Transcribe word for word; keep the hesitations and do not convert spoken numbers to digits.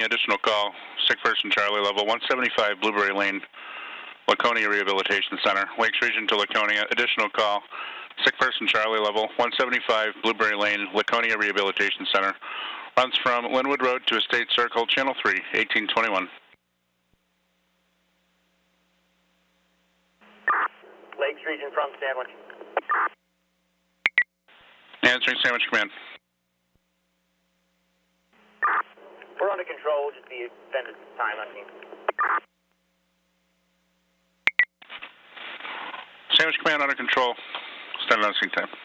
additional call, sick person Charlie level, one seventy-five Blueberry Lane, Laconia Rehabilitation Center. Lakes Region to Laconia, additional call, sick person Charlie level, one seventy-five Blueberry Lane, Laconia Rehabilitation Center. Runs from Linwood Road to Estate Circle, Channel three, eighteen twenty-one. Lakes Region from Sandwich. Answering Sandwich Command. We're under control. We'll just be extended time on scene. Sandwich Command under control. Extended on scene time.